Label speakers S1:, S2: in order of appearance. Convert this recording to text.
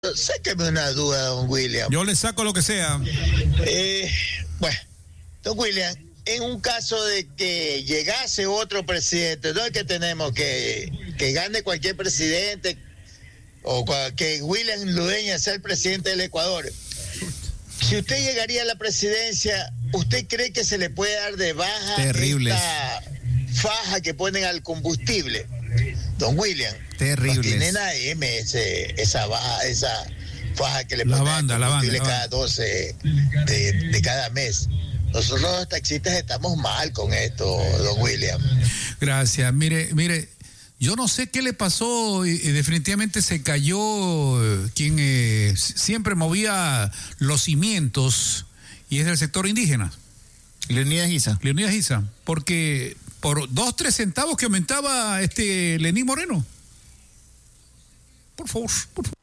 S1: Sáqueme una duda, don William.
S2: Yo le saco lo que sea.
S1: Bueno, don William, en un caso de que llegase otro presidente, no es que tenemos que gane cualquier presidente o que William Ludeña sea el presidente del Ecuador. Si usted llegaría a la presidencia, ¿usted cree que se le puede dar de baja esta faja que ponen al combustible? Don William.
S3: Terribles.
S1: No tienen AM esa faja que le ponen al combustible cada 12 de cada mes. Nosotros los taxistas estamos mal con esto, don William.
S2: Gracias. Mire, yo no sé qué le pasó y definitivamente se cayó quien siempre movía los cimientos y es del sector indígena.
S3: Leonidas Issa.
S2: Porque por 2-3 centavos que aumentaba Lenín Moreno. Por favor.